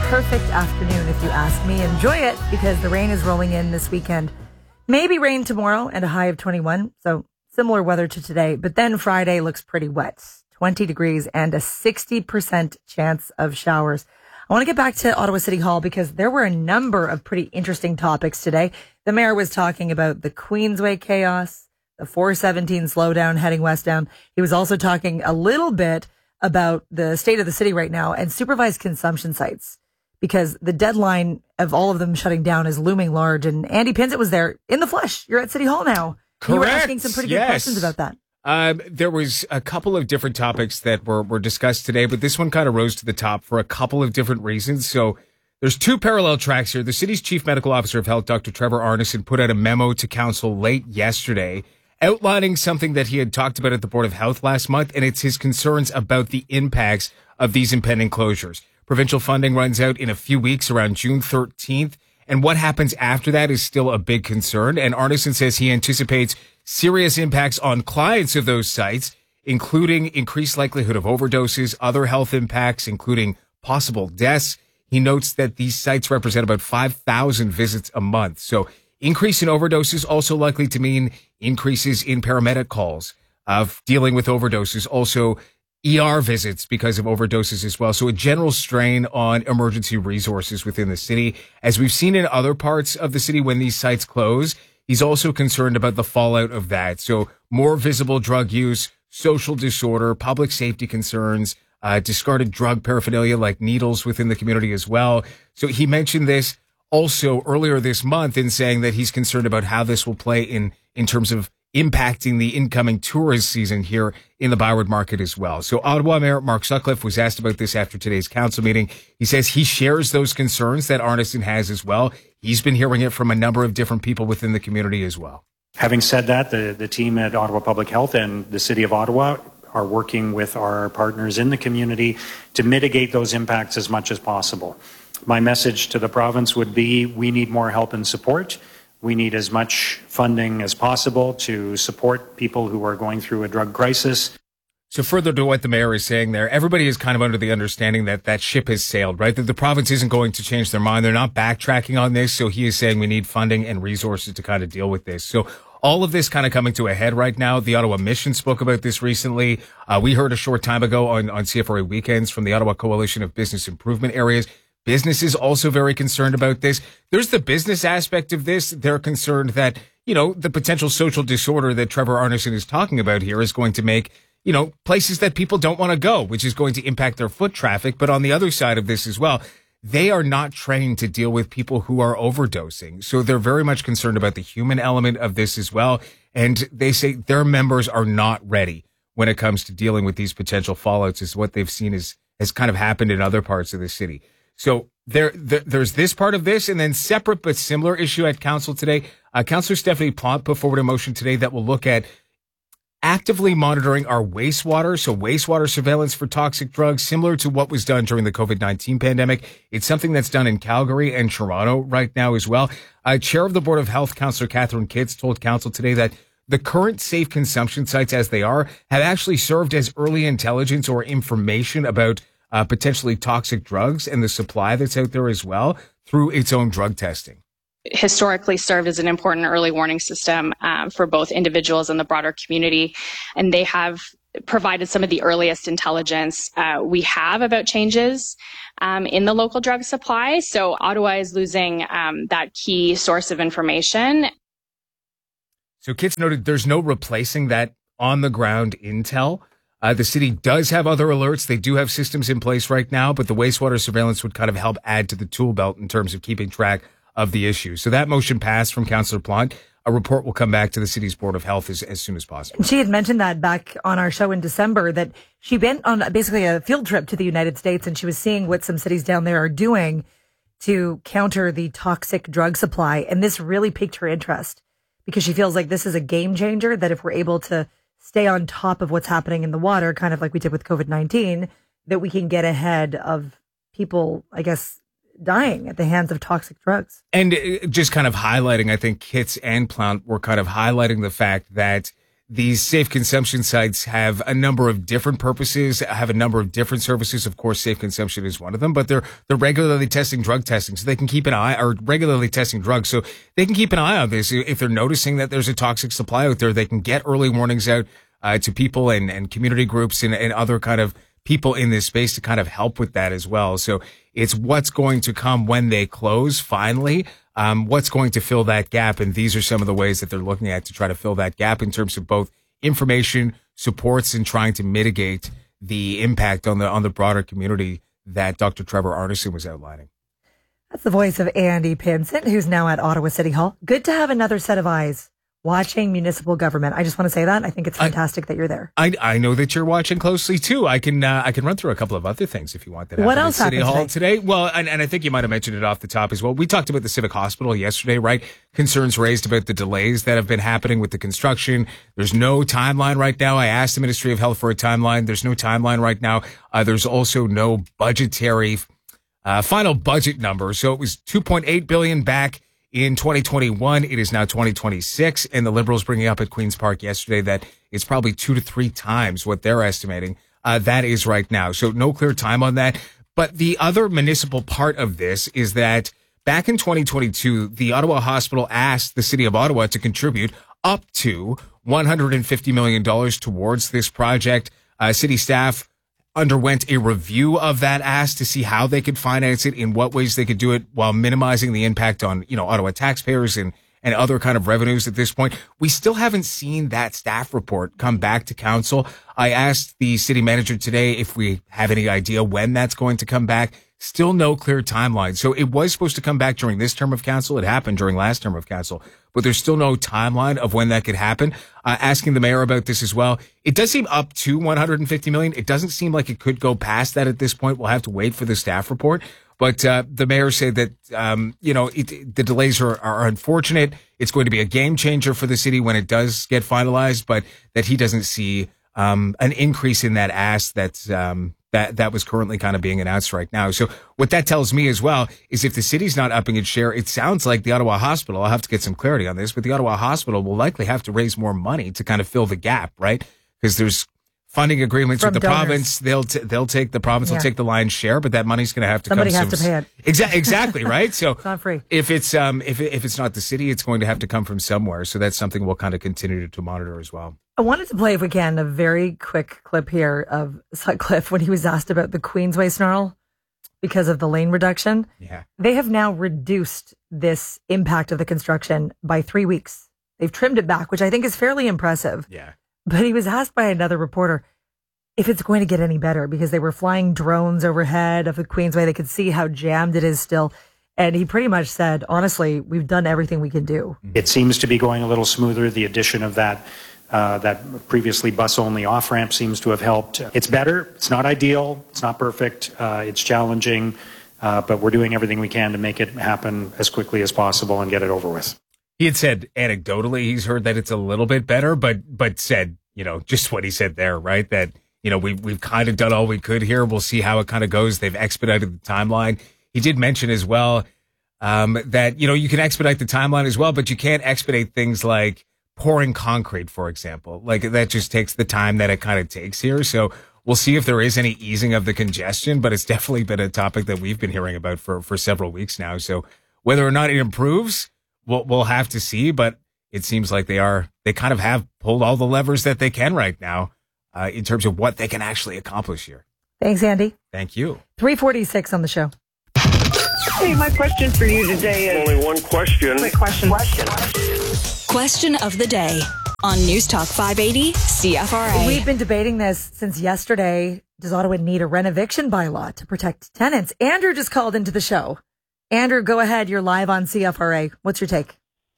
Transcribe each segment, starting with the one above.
perfect afternoon if you ask me. Enjoy it because the rain is rolling in this weekend. Maybe rain tomorrow and a high of 21. So similar weather to today. But then Friday looks pretty wet. 20 degrees and a 60% chance of showers. I want to get back to Ottawa City Hall because there were a number of pretty interesting topics today. The mayor was talking about the Queensway chaos, the 417 slowdown heading westbound. He was also talking a little bit about the state of the city right now and supervised consumption sites because the deadline of all of them shutting down is looming large. And Andy Pinzett was there in the flesh. You're at City Hall now. Correct. You were asking some pretty good questions about that. There was a couple of different topics that were discussed today, but this one kind of rose to the top for a couple of different reasons. So there's two parallel tracks here. The city's chief medical officer of health, Dr. Trevor Arneson, put out a memo to council late yesterday outlining something that he had talked about at the Board of Health last month, and it's his concerns about the impacts of these impending closures. Provincial funding runs out in a few weeks, around June 13th, and what happens after that is still a big concern. And Arneson says he anticipates serious impacts on clients of those sites, including increased likelihood of overdoses, other health impacts, including possible deaths. He notes that these sites represent about 5,000 visits a month. So increase in overdoses also likely to mean increases in paramedic calls of dealing with overdoses, also ER visits because of overdoses as well. So a general strain on emergency resources within the city. As we've seen in other parts of the city when these sites close, he's also concerned about the fallout of that. So more visible drug use, social disorder, public safety concerns, discarded drug paraphernalia like needles within the community as well. So he mentioned this also earlier this month in saying that he's concerned about how this will play in terms of impacting the incoming tourist season here in the Byward Market as well. So Ottawa Mayor Mark Sutcliffe was asked about this after today's council meeting. He says he shares those concerns that Arneson has as well. He's been hearing it from a number of different people within the community as well. Having said that, the team at Ottawa Public Health and the City of Ottawa are working with our partners in the community to mitigate those impacts as much as possible. My message to the province would be we need more help and support. We need as much funding as possible to support people who are going through a drug crisis. So further to what the mayor is saying there, everybody is kind of under the understanding that that ship has sailed, right? That the province isn't going to change their mind. They're not backtracking on this. So he is saying we need funding and resources to kind of deal with this. So all of this kind of coming to a head right now. The Ottawa Mission spoke about this recently. We heard a short time ago on CFRA Weekends from the Ottawa Coalition of Business Improvement Areas. Business is also very concerned about this. There's the business aspect of this. They're concerned that, the potential social disorder that Trevor Arneson is talking about here is going to make, places that people don't want to go, which is going to impact their foot traffic. But on the other side of this as well, they are not trained to deal with people who are overdosing. So they're very much concerned about the human element of this as well. And they say their members are not ready when it comes to dealing with these potential fallouts, is what they've seen has kind of happened in other parts of the city. So there's this part of this, and then separate but similar issue at council today. Councillor Stephanie Plante put forward a motion today that will look at actively monitoring our wastewater. So wastewater surveillance for toxic drugs, similar to what was done during the COVID-19 pandemic. It's something that's done in Calgary and Toronto right now as well. Chair of the Board of Health, Councillor Catherine Kitts, told council today that the current safe consumption sites as they are have actually served as early intelligence or information about potentially toxic drugs and the supply that's out there as well through its own drug testing. Historically served as an important early warning system for both individuals and the broader community. And they have provided some of the earliest intelligence we have about changes in the local drug supply. So Ottawa is losing that key source of information. So Kitts noted there's no replacing that on the ground intel. The city does have other alerts. They do have systems in place right now, but the wastewater surveillance would kind of help add to the tool belt in terms of keeping track of the issue. So that motion passed from Councillor Plante. A report will come back to the city's Board of Health as soon as possible. She had mentioned that back on our show in December, that she went on basically a field trip to the United States and she was seeing what some cities down there are doing to counter the toxic drug supply. And this really piqued her interest because she feels like this is a game changer, that if we're able to stay on top of what's happening in the water, kind of like we did with COVID-19, that we can get ahead of people, I guess, dying at the hands of toxic drugs. And just kind of highlighting, I think Kitts and Plante were kind of highlighting the fact that these safe consumption sites have a number of different purposes, have a number of different services. Of course, safe consumption is one of them, but they're regularly testing drug testing, so they can keep an eye, or regularly testing drugs, so they can keep an eye on this. If they're noticing that there's a toxic supply out there, they can get early warnings out to people and community groups and other kind of people in this space to kind of help with that as well. So it's what's going to come when they close finally. What's going to fill that gap? And these are some of the ways that they're looking at to try to fill that gap in terms of both information, supports, and trying to mitigate the impact on the broader community that Dr. Trevor Arneson was outlining. That's the voice of Andy Pinsent, who's now at Ottawa City Hall. Good to have another set of eyes watching municipal government. I just want to say that. I think it's fantastic that you're there. I know that you're watching closely too. I can run through a couple of other things if you want that. What else City happened Hall today? Well, and I think you might have mentioned it off the top as well. We talked about the Civic Hospital yesterday, right? Concerns raised about the delays that have been happening with the construction. There's no timeline right now. I asked the Ministry of Health for a timeline. There's no timeline right now. There's also no budgetary final budget number. So it was $2.8 billion back in 2021. It is now 2026, and the Liberals bringing up at Queen's Park yesterday that it's probably 2 to 3 times what they're estimating that is right now. So no clear time on that. But the other municipal part of this is that back in 2022, the Ottawa Hospital asked the City of Ottawa to contribute up to $150 million towards this project. City staff underwent a review of that ask to see how they could finance it, in what ways they could do it while minimizing the impact on, Ottawa taxpayers and other kind of revenues at this point. We still haven't seen that staff report come back to council. I asked the city manager today if we have any idea when that's going to come back. Still no clear timeline. So it was supposed to come back during this term of council. It happened during last term of council, but there's still no timeline of when that could happen. Asking the mayor about this as well. It does seem up to $150 million. It doesn't seem like it could go past that at this point. We'll have to wait for the staff report. But the mayor said that, the delays are unfortunate. It's going to be a game changer for the city when it does get finalized, but that he doesn't see an increase in that ask that was currently kind of being announced right now. So what that tells me as well is if the city's not upping its share, it sounds like the Ottawa Hospital, I'll have to get some clarity on this, but the Ottawa Hospital will likely have to raise more money to kind of fill the gap, right? Because there's funding agreements with the province. They'll take the province will take the lion's share, but that money's going to have to somebody has to pay it. Exactly, right? So it's not free. If it's not the city, it's going to have to come from somewhere. So that's something we'll kind of continue to monitor as well. I wanted to play, if we can, a very quick clip here of Sutcliffe when he was asked about the Queensway snarl because of the lane reduction. Yeah. They have now reduced this impact of the construction by 3 weeks. They've trimmed it back, which I think is fairly impressive. Yeah. But he was asked by another reporter if it's going to get any better because they were flying drones overhead of the Queensway. They could see how jammed it is still. And he pretty much said, honestly, we've done everything we can do. It seems to be going a little smoother. The addition of that previously bus-only off-ramp seems to have helped. It's better. It's not ideal. It's not perfect. It's challenging. But we're doing everything we can to make it happen as quickly as possible and get it over with. He had said anecdotally he's heard that it's a little bit better, but said, just what he said there, right? That, we've kind of done all we could here. We'll see how it kind of goes. They've expedited the timeline. He did mention as well that, you can expedite the timeline as well, but you can't expedite things like pouring concrete, for example. Like that just takes the time that it kind of takes here. So we'll see if there is any easing of the congestion, but it's definitely been a topic that we've been hearing about for several weeks now. So whether or not it improves, we'll have to see, but it seems like they kind of have pulled all the levers that they can right now in terms of what they can actually accomplish here. Thanks, Andy. Thank you. 3:46 on the show. Hey, my question for you today is... Only one question. Quick question. Question of the day on News Talk 580 CFRA. We've been debating this since yesterday. Does Ottawa need a renoviction bylaw to protect tenants? Andrew just called into the show. Andrew, go ahead. You're live on CFRA. What's your take?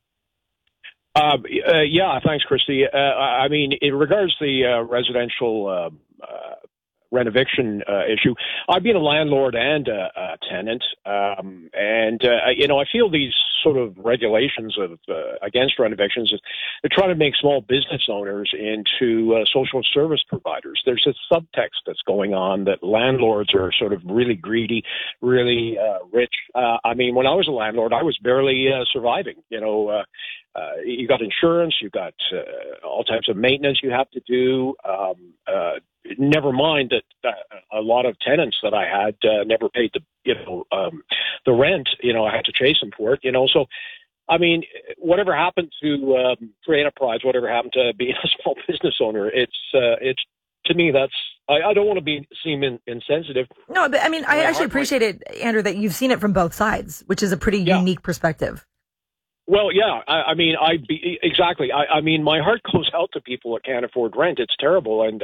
Yeah, thanks, Christy. In regards to the residential renoviction issue, I've been a landlord and a tenant, I feel these sort of regulations of against renovictions, they're trying to make small business owners into social service providers. There's a subtext that's going on that landlords are sort of really greedy, really rich. When I was a landlord, I was barely surviving. you got insurance, you got all types of maintenance you have to do. Never mind that a lot of tenants that I had never paid the rent. I had to chase them for it. So, I mean, whatever happened to free enterprise, whatever happened to being a small business owner, it's to me that's. I don't want to seem insensitive. No, but I mean, I actually appreciate it, Andrew, that you've seen it from both sides, which is a pretty unique perspective. Well, yeah, exactly. I mean, my heart goes out to people that can't afford rent. It's terrible, and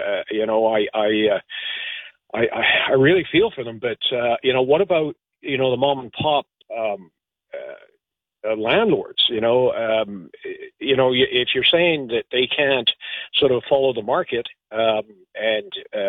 I really feel for them. But what about the mom and pop landlords? If you're saying that they can't sort of follow the market and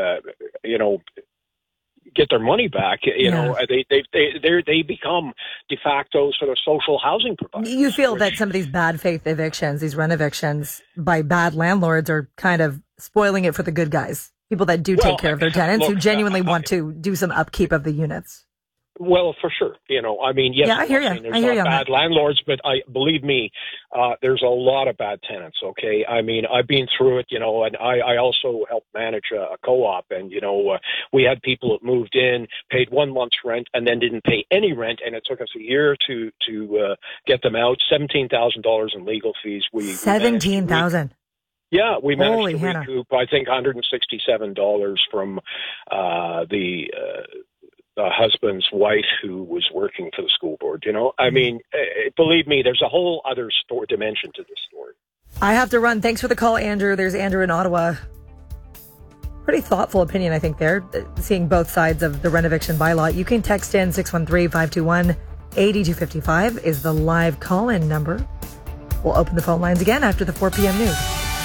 get their money back, they become de facto sort of social housing providers. You feel that some of these bad faith evictions, these rent evictions by bad landlords, are kind of spoiling it for the good guys, people that do take care of their tenants, who genuinely want to do some upkeep of the units. Well, for sure. I mean, yes, I hear you. There's not bad landlords, but believe me, there's a lot of bad tenants. Okay. I mean, I've been through it, and I also helped manage a co-op, and, we had people that moved in, paid 1 month's rent, and then didn't pay any rent. And it took us a year to get them out. $17,000 in legal fees. $17,000. Yeah, we managed to recoup, I think, $167 from the husband's wife who was working for the school board. I mean, believe me, there's a whole other dimension to this story. I have to run. Thanks for the call, Andrew. There's Andrew in Ottawa. Pretty thoughtful opinion, I think, there, seeing both sides of the rent eviction bylaw. You can text in 613-521-8255 is the live call-in number. We'll open the phone lines again after the 4 p.m. news.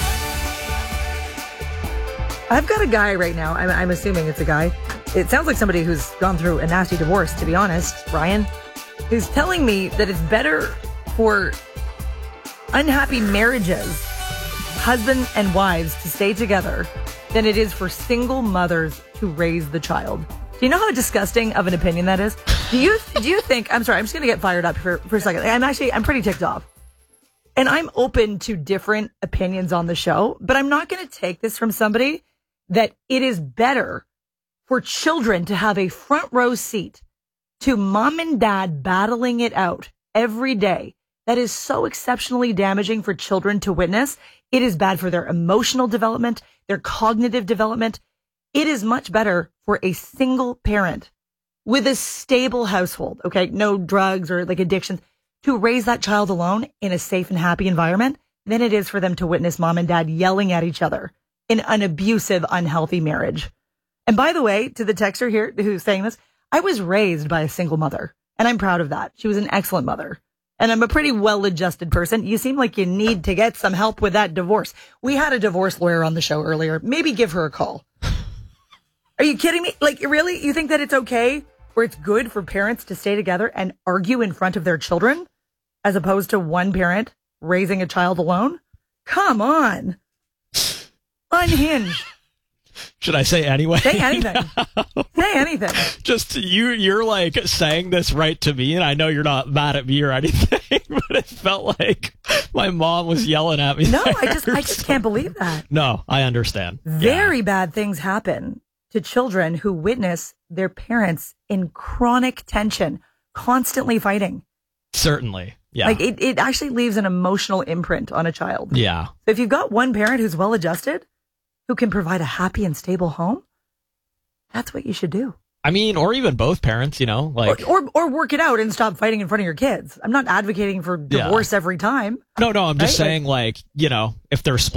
I've got a guy right now. I'm assuming it's a guy. It sounds like somebody who's gone through a nasty divorce, to be honest, Brian, who's telling me that it's better for unhappy marriages, husbands and wives, to stay together than it is for single mothers to raise the child. Do you know how disgusting of an opinion that is? Do you think, I'm sorry, I'm just going to get fired up for a second. I'm pretty ticked off. And I'm open to different opinions on the show, but I'm not going to take this from somebody that it is better for children to have a front row seat to mom and dad battling it out every day. That is so exceptionally damaging for children to witness. It is bad for their emotional development, their cognitive development. It is much better for a single parent with a stable household, okay, no drugs or like addictions, to raise that child alone in a safe and happy environment than it is for them to witness mom and dad yelling at each other in an abusive, unhealthy marriage. And by the way, to the texter here who's saying this, I was raised by a single mother, and I'm proud of that. She was an excellent mother, and I'm a pretty well-adjusted person. You seem like you need to get some help with that divorce. We had a divorce lawyer on the show earlier. Maybe give her a call. Are you kidding me? Like, really? You think that it's okay, or it's good for parents to stay together and argue in front of their children as opposed to one parent raising a child alone? Come on. Unhinged. Should I say anyway? Say anything. Say anything. Just you're like saying this right to me, and I know you're not mad at me or anything, but it felt like my mom was yelling at me. No, I just can't believe that. No, I understand. Very bad things happen to children who witness their parents in chronic tension, constantly fighting. Certainly. Yeah. Like it actually leaves an emotional imprint on a child. Yeah. So if you've got one parent who's well adjusted, who can provide a happy and stable home, that's what you should do. I mean, or even both parents, like or work it out and stop fighting in front of your kids. I'm not advocating for divorce every time. No, I'm just saying, like, if they're split